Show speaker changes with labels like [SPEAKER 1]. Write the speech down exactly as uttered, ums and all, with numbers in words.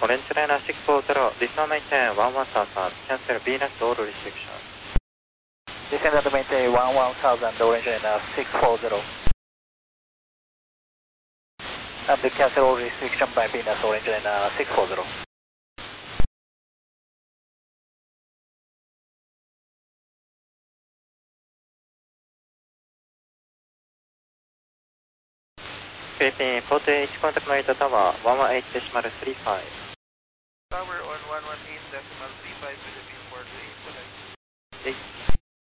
[SPEAKER 1] Orange Liner six four zero, descend maintain one one thousand, cancel V NET all restrictions.
[SPEAKER 2] Descend and maintain one one thousand, Orange Liner six four zero. And cancel all restriction by V NET Orange Liner six four zero.
[SPEAKER 1] Philippine forty-eight, contact Narita Tower, one one eight decimal three five.
[SPEAKER 3] Tower on one one eight decimal three five, Philippine forty-eight, correct.
[SPEAKER 1] eight.